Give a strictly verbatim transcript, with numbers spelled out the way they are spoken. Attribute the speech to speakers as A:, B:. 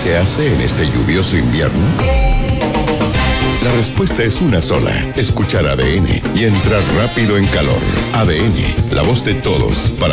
A: se hace en este lluvioso invierno? La respuesta es una sola. Escuchar A D N y entrar rápido en calor. A D N, la voz de todos para